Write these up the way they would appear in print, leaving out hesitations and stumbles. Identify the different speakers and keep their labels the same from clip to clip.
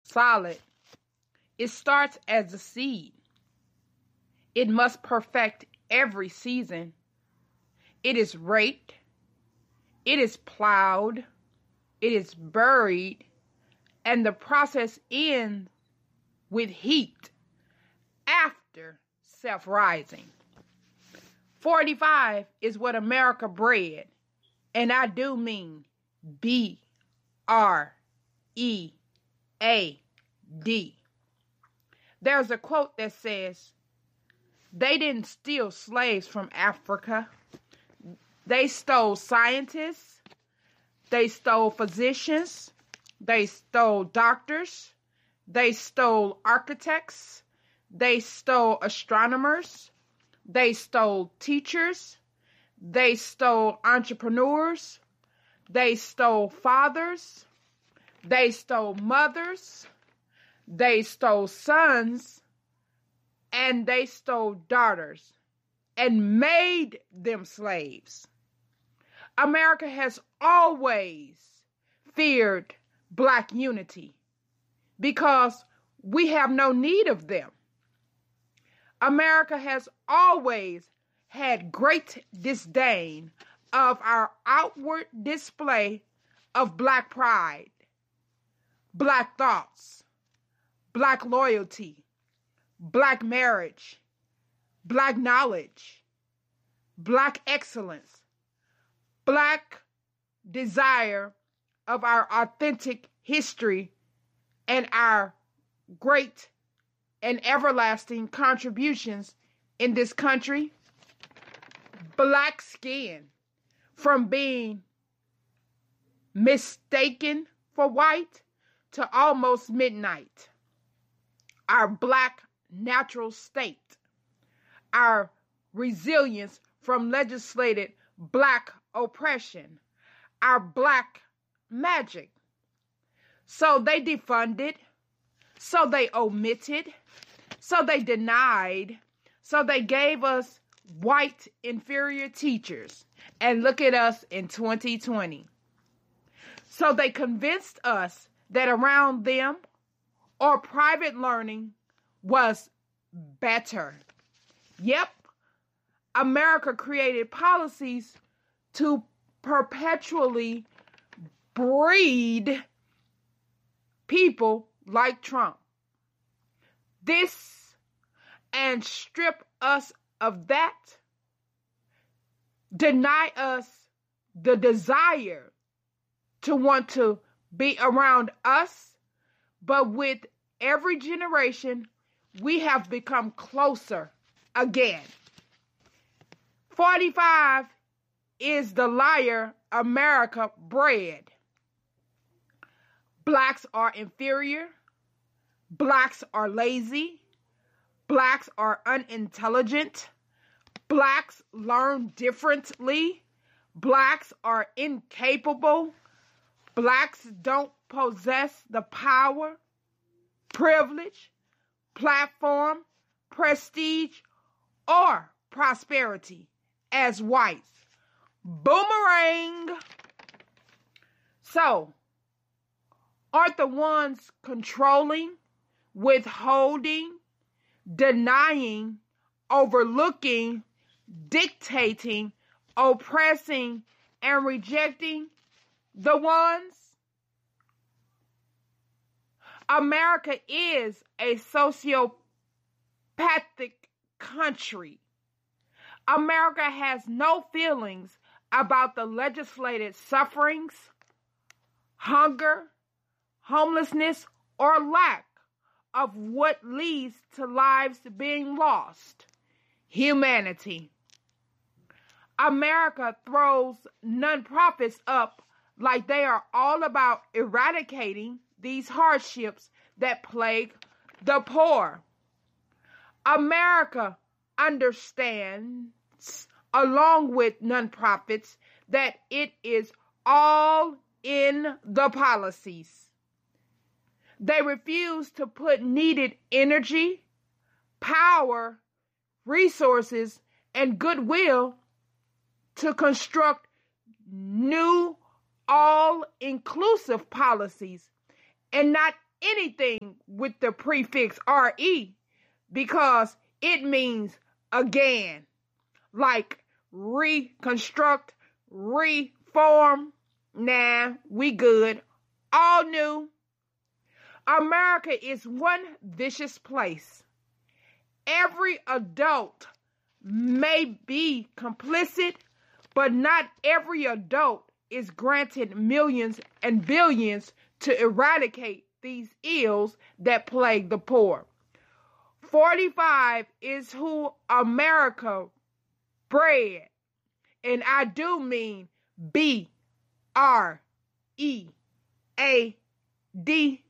Speaker 1: solid. It starts as a seed. It must perfect every season. It is raked. It is plowed. It is buried. And the process ends with heat after self-rising. 45 is what America bred. And I do mean B-R-E-A-D. There's a quote that says, they didn't steal slaves from Africa. They stole scientists. They stole physicians. They stole doctors. They stole architects. They stole astronomers. They stole teachers. They stole entrepreneurs. They stole fathers. They stole mothers. They stole sons. And they stole daughters and made them slaves. America has always feared black unity because we have no need of them. America has always had great disdain of our outward display of black pride, black thoughts, black loyalty, black marriage, black knowledge, black excellence, black desire of our authentic history and our great and everlasting contributions in this country. Black skin from being mistaken for white to almost midnight. Our black natural state, our resilience from legislated black oppression, our black magic. So they defunded, so they omitted, so they denied, so they gave us white inferior teachers. And look at us in 2020. So they convinced us that around them or private learning was better. Yep, America created policies to perpetually breed people like Trump. This and strip us of that, deny us the desire to want to be around us, but with every generation, we have become closer again. 45 is the liar America bred. Blacks are inferior. Blacks are lazy. Blacks are unintelligent. Blacks learn differently. Blacks are incapable. Blacks don't possess the power, privilege, platform, prestige, or prosperity as whites. Boomerang. So, aren't the ones controlling, withholding, denying, overlooking, dictating, oppressing, and rejecting the ones? America is a sociopathic country. America has no feelings about the legislated sufferings, hunger, homelessness, or lack of what leads to lives being lost. Humanity. America throws nonprofits up like they are all about eradicating these hardships that plague the poor. America understands, along with nonprofits, that it is all in the policies. They refuse to put needed energy, power, resources, and goodwill to construct new all-inclusive policies and not anything with the prefix RE because it means again, like reconstruct, reform. Nah, we good. All new. America is one vicious place. Every adult may be complicit, but not every adult is granted millions and billions to eradicate these ills that plague the poor. 45 is who America bred, and I do mean BREAD.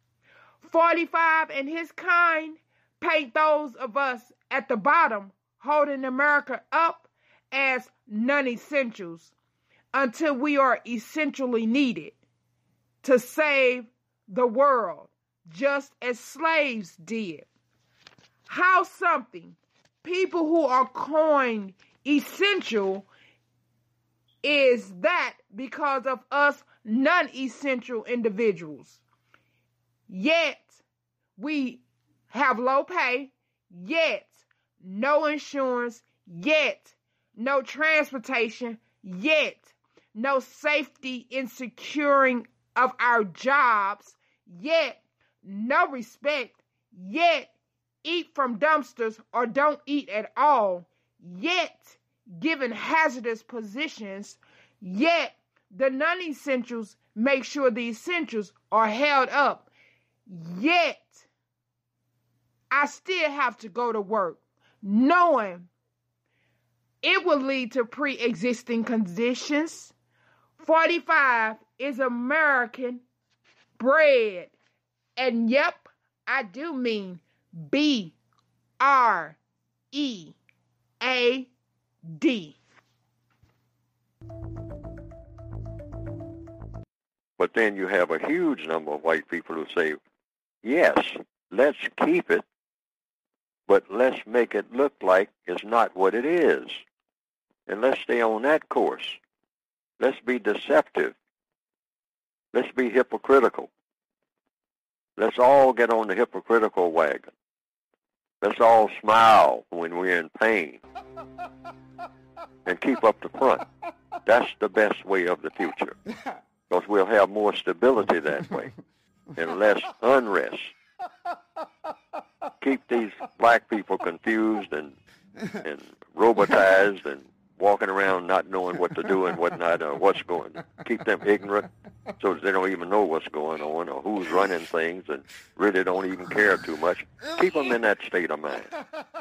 Speaker 1: 45 and his kind paint those of us at the bottom holding America up as non-essentials until we are essentially needed to save the world, just as slaves did. How something people who are coined essential is that because of us non-essential individuals. Yet we have low pay, yet no insurance, yet no transportation, yet no safety in securing of our jobs, yet no respect, yet eat from dumpsters or don't eat at all, yet given hazardous positions, yet the non-essentials make sure the essentials are held up. Yet, I still have to go to work, knowing it will lead to pre-existing conditions. 45 is American bred. And yep, I do mean BREAD.
Speaker 2: But then you have a huge number of white people who say, yes, let's keep it, but let's make it look like it's not what it is. And let's stay on that course. Let's be deceptive. Let's be hypocritical. Let's all get on the hypocritical wagon. Let's all smile when we're in pain and keep up the front. That's the best way of the future, because we'll have more stability that way and less unrest. Keep these black people confused and robotized and walking around not knowing what to do and what not, or what's going on. Keep them ignorant so that they don't even know what's going on or who's running things and really don't even care too much. Keep them in that state of mind.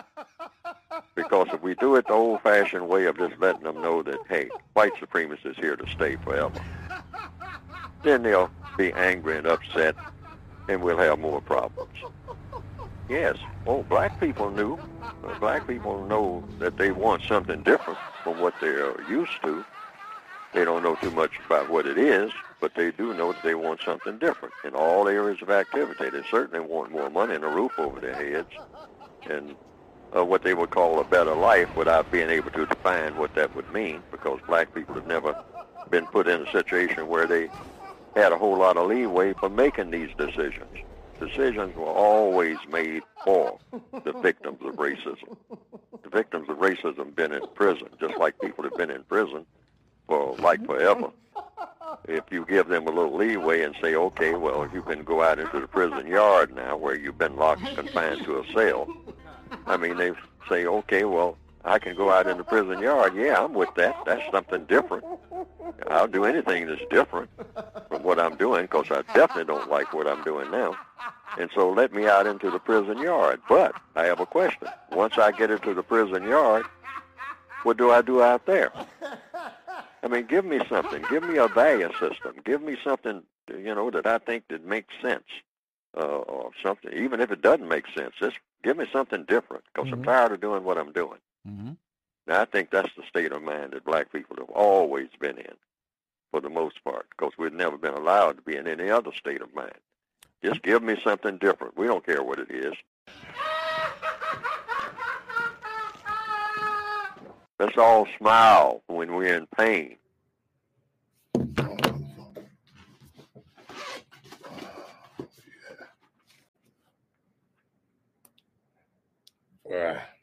Speaker 2: Because if we do it the old-fashioned way of just letting them know that, hey, white supremacy is here to stay forever, then they'll be angry and upset, and we'll have more problems. Yes, black people knew. Black people know that they want something different from what they're used to. They don't know too much about what it is, but they do know that they want something different in all areas of activity. They certainly want more money and a roof over their heads and what they would call a better life without being able to define what that would mean, because black people have never been put in a situation where they had a whole lot of leeway for making these decisions. Decisions were always made for the victims of racism. The victims of racism have been in prison, just like people have been in prison for like forever. If you give them a little leeway and say, okay, well, you can go out into the prison yard now where you've been locked, confined to a cell. I mean, they say, okay, well, I can go out in the prison yard. Yeah, I'm with that. That's something different. I'll do anything that's different from what I'm doing, because I definitely don't like what I'm doing now. And so let me out into the prison yard. But I have a question. Once I get into the prison yard, what do I do out there? I mean, give me something. Give me a value system. Give me something, that I think that makes sense, or something. Even if it doesn't make sense, just give me something different, because I'm tired of doing what I'm doing. Mm-hmm. Now, I think that's the state of mind that black people have always been in, for the most part, because we've never been allowed to be in any other state of mind. Just give me something different. We don't care what it is. Let's all smile when we're in pain.
Speaker 3: Right.